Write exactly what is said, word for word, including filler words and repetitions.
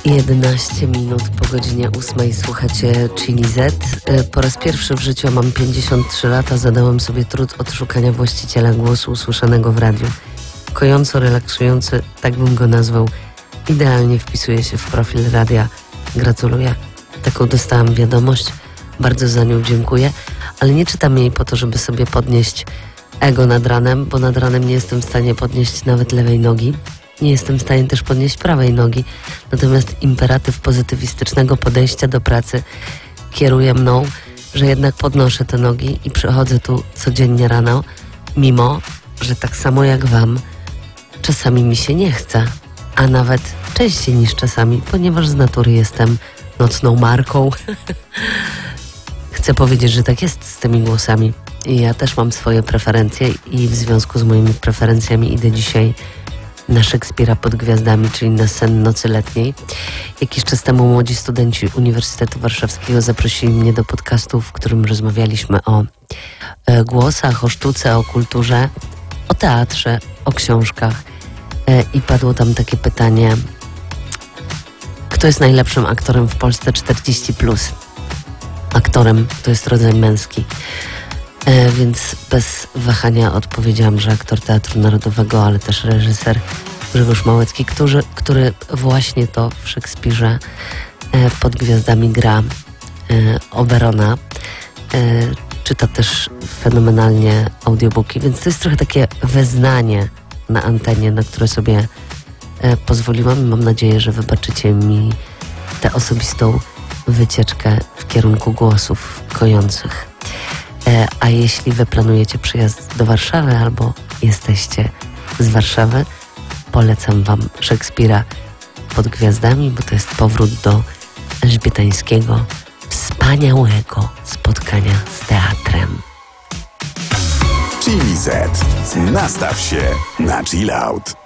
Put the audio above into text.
jedenaście minut po godzinie ósmej słuchacie Chili Z. Po raz pierwszy w życiu, mam pięćdziesiąt trzy lata, zadałem sobie trud odszukania właściciela głosu usłyszanego w radiu. Kojąco relaksujący, tak bym go nazwał. Idealnie wpisuje się w profil radia. Gratuluję. Taką dostałam wiadomość. Bardzo za nią dziękuję, ale nie czytam jej po to, żeby sobie podnieść ego nad ranem, bo nad ranem nie jestem w stanie podnieść nawet lewej nogi. Nie jestem w stanie też podnieść prawej nogi. Natomiast imperatyw pozytywistycznego podejścia do pracy kieruje mną, że jednak podnoszę te nogi i przychodzę tu codziennie rano, mimo że tak samo jak wam, czasami mi się nie chce, a nawet częściej niż czasami, ponieważ z natury jestem nocną marką. Chcę powiedzieć, że tak jest z tymi głosami. I ja też mam swoje preferencje i w związku z moimi preferencjami idę dzisiaj na Szekspira pod gwiazdami, czyli na sen nocy letniej. Jakiś czas temu młodzi studenci Uniwersytetu Warszawskiego zaprosili mnie do podcastu, w którym rozmawialiśmy o e, głosach, o sztuce, o kulturze, o teatrze, o książkach. E, I padło tam takie pytanie: kto jest najlepszym aktorem w Polsce czterdzieści plus? Aktorem to jest rodzaj męski. E, więc bez wahania odpowiedziałam, że aktor Teatru Narodowego, ale też reżyser Grzegorz Małecki, który, który właśnie to w Szekspirze e, pod gwiazdami gra e, Oberona. E, czyta też fenomenalnie audiobooki, więc to jest trochę takie wyznanie na antenie, na które sobie e, pozwoliłam. Mam nadzieję, że wybaczycie mi tę osobistą wycieczkę w kierunku głosów kojących. A jeśli wy planujecie przyjazd do Warszawy albo jesteście z Warszawy, polecam wam Szekspira pod gwiazdami, bo to jest powrót do elżbietańskiego, wspaniałego spotkania z teatrem. Chili Z. Nastaw się na chill out.